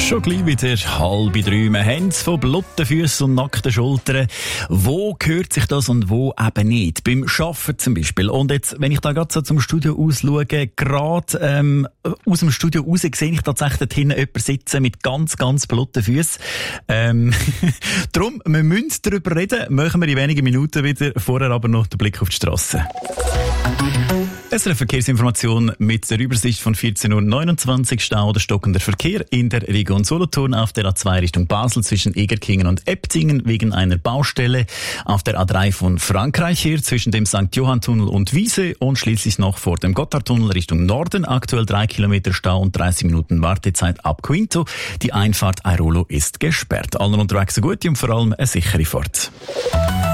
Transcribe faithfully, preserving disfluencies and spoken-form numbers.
Schon gleich wieder halb drei. Wir haben es von blotten Füßen und nackten Schultern. Wo gehört sich das und wo eben nicht? Beim Arbeiten zum Beispiel. Und jetzt, wenn ich da gerade so zum Studio ausschaue, gerade ähm, aus dem Studio raus sehe ich tatsächlich dort hinten jemanden sitzen mit ganz, ganz blotten Füßen. Ähm, Darum, wir müssen darüber reden, machen wir in wenigen Minuten wieder. Vorher aber noch den Blick auf die Strasse. Es ist eine Verkehrsinformation mit der Übersicht von vierzehn Uhr neunundzwanzig. Stau oder stockender Verkehr in der Region Solothurn auf der A zwei Richtung Basel zwischen Egerkingen und Eptingen wegen einer Baustelle. Auf der A drei von Frankreich her zwischen dem Sankt Johann-Tunnel und Wiese und schließlich noch vor dem Gotthardtunnel Richtung Norden. Aktuell drei Kilometer Stau und dreißig Minuten Wartezeit ab Quinto. Die Einfahrt Airolo ist gesperrt. Allen unterwegs eine gute und vor allem eine sichere Fahrt.